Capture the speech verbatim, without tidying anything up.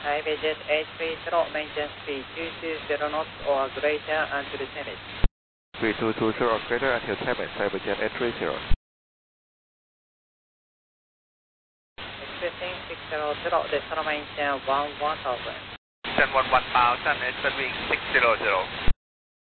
Taipei Jet eight three zero, maintenance speed two two zero knots or greater until the limit. three two two zero or greater until Taipei, Taipei Jet eight three zero. Expressing six zero zero, decimal maintain one one thousand. Send one one thousand, expect wing six zero zero.